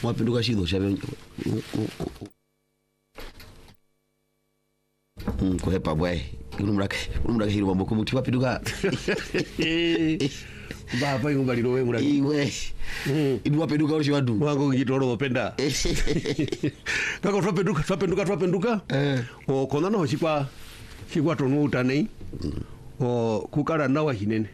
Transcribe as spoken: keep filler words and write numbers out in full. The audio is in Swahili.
Mwapenduka shido shabe Mm, kuhepa bwe. Unumraka unumraka hiro mambo kumuti wapenduka. Baba ingumba liro we muraki. Iwe. Idu wapenduka uri wadu. Wango ngitoro openda. Kako twapenduka twapenduka twapenduka. Eh. O kona no chikwa chikwa tonu utane. O kukara nawa hinene.